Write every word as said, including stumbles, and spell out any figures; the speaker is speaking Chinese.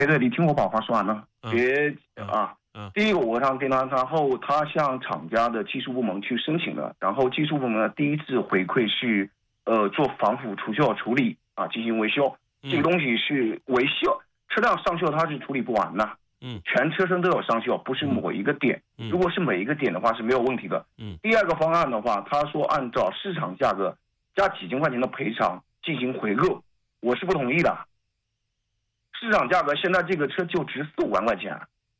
对对，你听我把话说完了， 嗯别嗯啊。 嗯第一个，我想跟他，然后他向厂家的技术部门去申请了，然后技术部门呢第一次回馈是，呃，做防腐除锈处理啊，进行维修。这个嗯东西是维修，车辆上锈它是处理不完的， 嗯全车身都有上锈，不是某一个点。 嗯如果是每一个点的话是没有问题的。 嗯第二个方案的话，他说按照市场价格加几千块钱的赔偿进行回购，我是不同意的。市场价格现在这个车就值四五万块钱。